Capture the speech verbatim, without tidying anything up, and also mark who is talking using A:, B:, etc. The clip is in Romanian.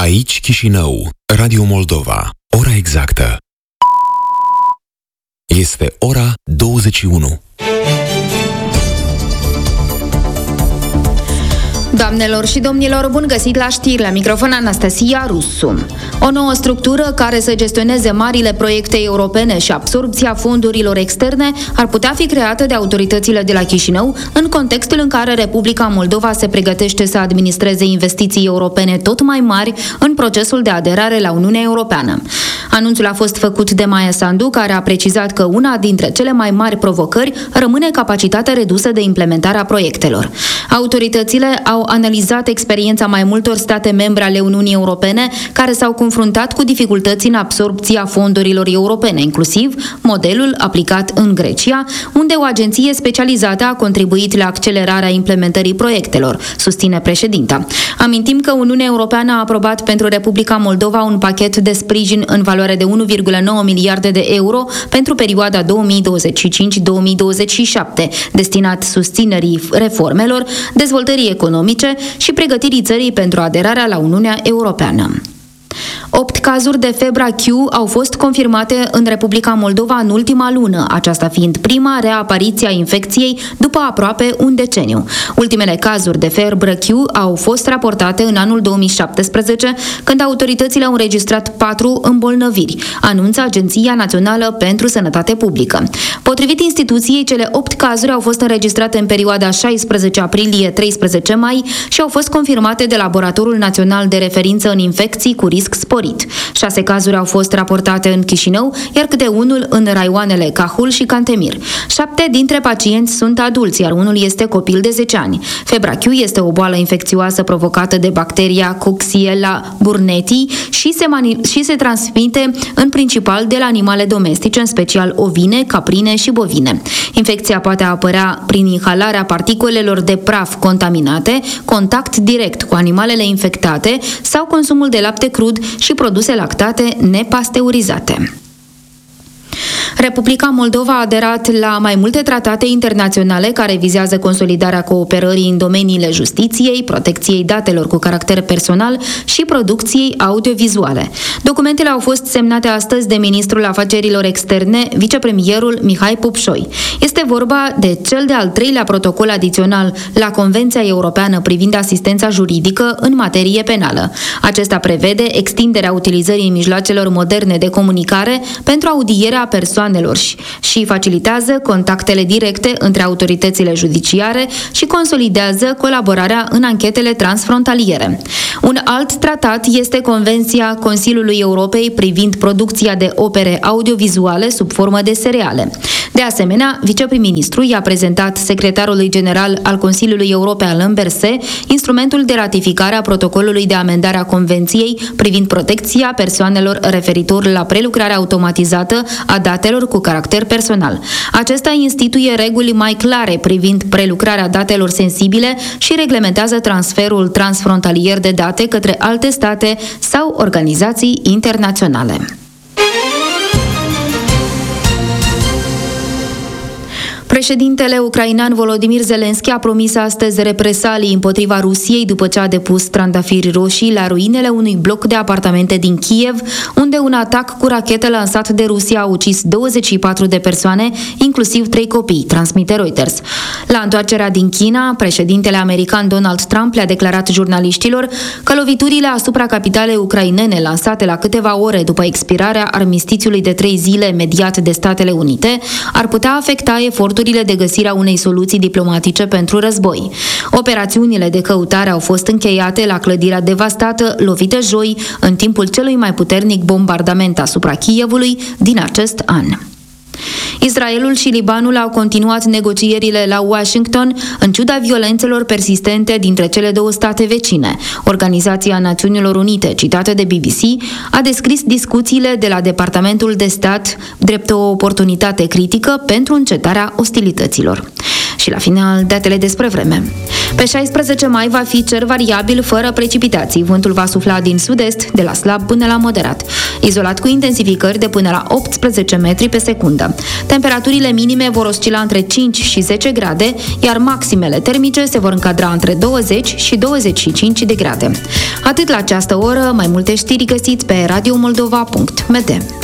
A: Aici Chișinău, Radio Moldova. Ora exactă este ora douăzeci și unu.
B: Doamnelor și domnilor, bun găsit la știri, la microfon Anastasia Rusu. O nouă structură care să gestioneze marile proiecte europene și absorbția fondurilor externe ar putea fi creată de autoritățile de la Chișinău în contextul în care Republica Moldova se pregătește să administreze investiții europene tot mai mari în procesul de aderare la Uniunea Europeană. Anunțul a fost făcut de Maia Sandu, care a precizat că una dintre cele mai mari provocări rămâne capacitatea redusă de implementare a proiectelor. Autoritățile au analizat experiența mai multor state membre ale Uniunii Europene care s-au confruntat cu dificultăți în absorbția fondurilor europene, inclusiv modelul aplicat în Grecia, unde o agenție specializată a contribuit la accelerarea implementării proiectelor, susține președinta. Amintim că Uniunea Europeană a aprobat pentru Republica Moldova un pachet de sprijin în valoare de unu virgulă nouă miliarde de euro pentru perioada două mii douăzeci și cinci - două mii douăzeci și șapte, destinat susținerii reformelor, dezvoltării economice și pregătirii țării pentru aderarea la Uniunea Europeană. Opt cazuri de febra Q au fost confirmate în Republica Moldova în ultima lună, aceasta fiind prima reapariție a infecției după aproape un deceniu. Ultimele cazuri de febră Q au fost raportate în anul două mii șaptesprezece, când autoritățile au înregistrat patru îmbolnăviri, anunță Agenția Națională pentru Sănătate Publică. Potrivit instituției, cele opt cazuri au fost înregistrate în perioada șaisprezece aprilie - treisprezece mai și au fost confirmate de Laboratorul Național de Referință în Infecții cu risc sporit. Șase cazuri au fost raportate în Chișinău, iar câte unul în raioanele Cahul și Cantemir. Șapte dintre pacienți sunt adulți, iar unul este copil de zece ani. Febra Q este o boală infecțioasă provocată de bacteria Coxiella burnetii și se, mani- și se transmite în principal de la animale domestice, în special ovine, caprine și bovine. Infecția poate apărea prin inhalarea particulelor de praf contaminate, contact direct cu animalele infectate sau consumul de lapte crud și produse lactate nepasteurizate. Republica Moldova a aderat la mai multe tratate internaționale care vizează consolidarea cooperării în domeniile justiției, protecției datelor cu caracter personal și producției audiovizuale. Documentele au fost semnate astăzi de ministrul afacerilor externe, vicepremierul Mihai Pupșoi. Este vorba de cel de-al treilea protocol adițional la Convenția Europeană privind asistența juridică în materie penală. Acesta prevede extinderea utilizării mijloacelor moderne de comunicare pentru audierea persoanelor și facilitează contactele directe între autoritățile judiciare și consolidează colaborarea în anchetele transfrontaliere. Un alt tratat este Convenția Consiliului Europei privind producția de opere audiovizuale sub formă de seriale. De asemenea, viceprim-ministru i-a prezentat secretarului general al Consiliului Europei Alain Berset instrumentul de ratificare a protocolului de amendare a Convenției privind protecția persoanelor referitor la prelucrarea automatizată a datelor cu caracter personal. Acesta instituie reguli mai clare privind prelucrarea datelor sensibile și reglementează transferul transfrontalier de date către alte state sau organizații internaționale. Președintele ucrainean Volodymyr Zelensky a promis astăzi represalii împotriva Rusiei după ce a depus trandafiri roșii la ruinele unui bloc de apartamente din Kiev, unde un atac cu rachetă lansat de Rusia a ucis douăzeci și patru de persoane, inclusiv trei copii, transmite Reuters. La întoarcerea din China, președintele american Donald Trump le-a declarat jurnaliștilor că loviturile asupra capitalei ucrainene lansate la câteva ore după expirarea armistițiului de trei zile mediat de Statele Unite ar putea afecta eforturile de găsire a unei soluții diplomatice pentru război. Operațiunile de căutare au fost încheiate la clădirea devastată, lovită joi, în timpul celui mai puternic bombardament asupra Kievului din acest an. Israelul și Libanul au continuat negocierile la Washington, în ciuda violențelor persistente dintre cele două state vecine. Organizația Națiunilor Unite, citată de B B C, a descris discuțiile de la Departamentul de Stat drept o oportunitate critică pentru încetarea ostilităților. Și la final, datele despre vreme. Pe șaisprezece mai va fi cer variabil fără precipitații. Vântul va sufla din sud-est, de la slab până la moderat, izolat cu intensificări de până la optsprezece metri pe secundă. Temperaturile minime vor oscila între cinci și zece grade, iar maximele termice se vor încadra între douăzeci și douăzeci și cinci de grade. Atât la această oră, mai multe știri găsiți pe radio moldova punct m d.